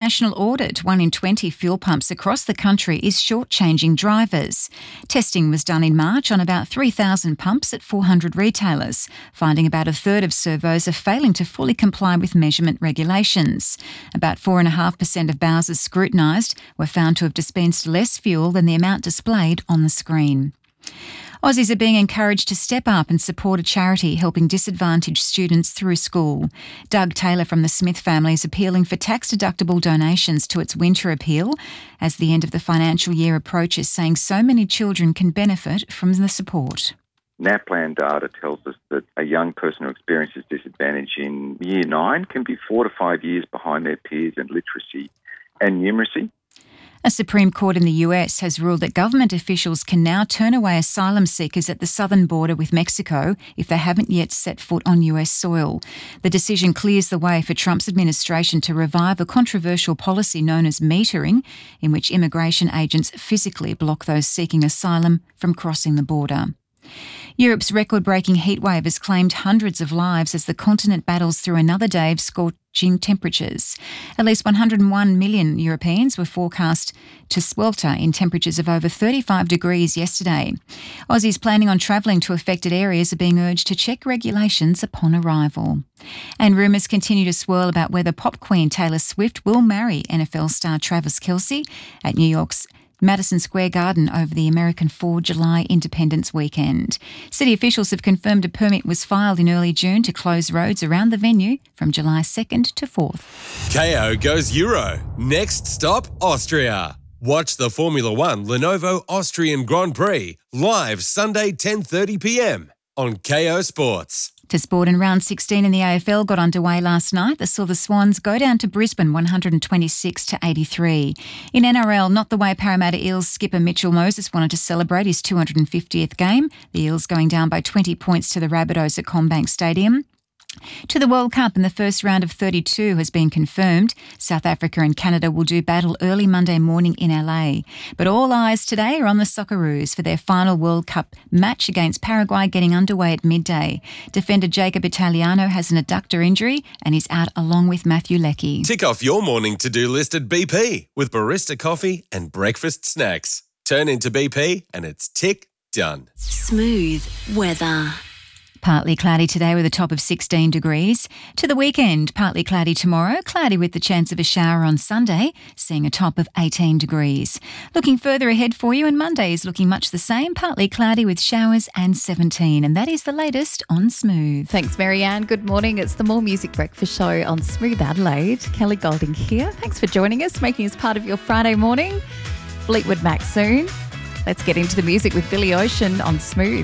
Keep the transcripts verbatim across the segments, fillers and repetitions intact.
national audit, one in twenty fuel pumps across the country is shortchanging drivers. Testing was done in March on about three thousand pumps at four hundred retailers, finding about a third of servos are failing to fully comply with measurement regulations. About four point five percent of bowsers scrutinised were found to have dispensed less fuel than the amount displayed on the screen. Aussies are being encouraged to step up and support a charity helping disadvantaged students through school. Doug Taylor from the Smith family is appealing for tax-deductible donations to its winter appeal as the end of the financial year approaches, saying so many children can benefit from the support. NAPLAN data tells us that a young person who experiences disadvantage in year nine can be four to five years behind their peers in literacy and numeracy. A Supreme Court in the U S has ruled that government officials can now turn away asylum seekers at the southern border with Mexico if they haven't yet set foot on U S soil. The decision clears the way for Trump's administration to revive a controversial policy known as metering, in which immigration agents physically block those seeking asylum from crossing the border. Europe's record-breaking heatwave has claimed hundreds of lives as the continent battles through another day of scorching temperatures. At least one hundred one million Europeans were forecast to swelter in temperatures of over thirty-five degrees yesterday. Aussies planning on travelling to affected areas are being urged to check regulations upon arrival. And rumours continue to swirl about whether pop queen Taylor Swift will marry N F L star Travis Kelce at New York's Madison Square Garden over the American fourth of July Independence weekend. City officials have confirmed a permit was filed in early June to close roads around the venue from July second to fourth. K O goes Euro. Next stop, Austria. Watch the Formula One Lenovo Austrian Grand Prix live Sunday ten thirty p m on K O Sports. To sport, in round sixteen in the A F L got underway last night. The Silver Swans go down to Brisbane one hundred twenty-six to eighty-three. In N R L, not the way Parramatta Eels skipper Mitchell Moses wanted to celebrate his two hundred fiftieth game. The Eels going down by twenty points to the Rabbitohs at CommBank Stadium. To the World Cup, in the first round of thirty-two has been confirmed. South Africa and Canada will do battle early Monday morning in L A. But all eyes today are on the Socceroos for their final World Cup match against Paraguay getting underway at midday. Defender Jacob Italiano has an adductor injury and is out along with Matthew Leckie. Tick off your morning to-do list at B P with barista coffee and breakfast snacks. Turn into B P and it's tick done. Smooth weather. Partly cloudy today with a top of sixteen degrees. To the weekend, partly cloudy tomorrow, cloudy with the chance of a shower on Sunday, seeing a top of eighteen degrees. Looking further ahead for you, and Monday is looking much the same, partly cloudy with showers and seventeen. And that is the latest on Smooth. Thanks, Marianne. Good morning. It's the More Music Breakfast Show on Smooth Adelaide. Kelly Golding here. Thanks for joining us, making us part of your Friday morning. Fleetwood Mac soon. Let's get into the music with Billy Ocean on Smooth.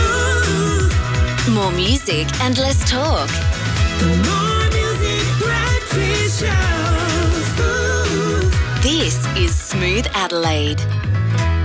More music and less talk. More music breakfast show. This is Smooth Adelaide.